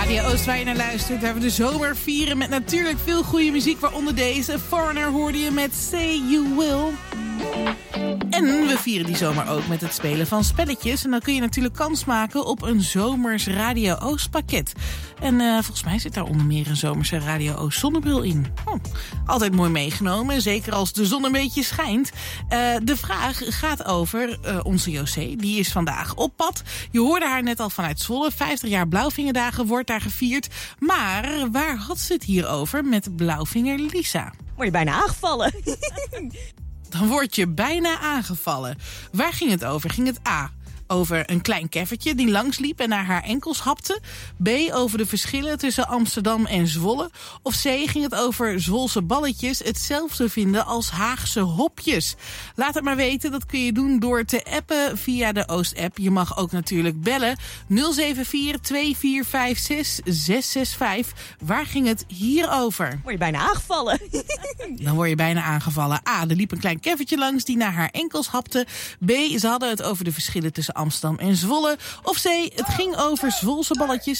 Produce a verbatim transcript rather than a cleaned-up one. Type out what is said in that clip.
Radio Oost waar je naar luistert, waar we de zomer vieren met natuurlijk veel goede muziek, waaronder deze. Foreigner hoorde je met Say You Will. En we vieren die zomer ook met het spelen van spelletjes. En dan kun je natuurlijk kans maken op een zomers Radio Oost pakket. En uh, volgens mij zit daar onder meer een zomerse Radio Oost zonnebril in. Oh, altijd mooi meegenomen, zeker als de zon een beetje schijnt. Uh, de vraag gaat over uh, onze José. Die is vandaag op pad. Je hoorde haar net al vanuit Zwolle. vijftig jaar Blauwvingerdagen wordt daar gevierd. Maar waar had ze het hier over met Blauwvinger Lisa? Word je bijna aangevallen. Dan word je bijna aangevallen. Waar ging het over? Ging het A over een klein keffertje die langsliep en naar haar enkels hapte? B over de verschillen tussen Amsterdam en Zwolle? Of C ging het over Zwolse balletjes hetzelfde vinden als Haagse hopjes? Laat het maar weten, dat kun je doen door te appen via de Oost-app. Je mag ook natuurlijk bellen nul zeven vier twee vier vijf zes zes zes vijf. Waar ging het hier over? Word je bijna aangevallen. Dan word je bijna aangevallen. A, er liep een klein keffertje langs die naar haar enkels hapte. B, ze hadden het over de verschillen tussen Amsterdam en Zwolle. Of C, het ging over Zwolse balletjes